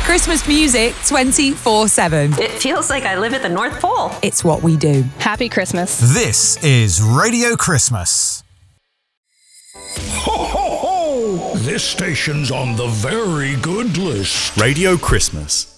Christmas music 24/7. It feels like I live at the North Pole. It's what we do. Happy Christmas. This is Radio Christmas. Ho, ho, ho! This station's on the very good list. Radio Christmas.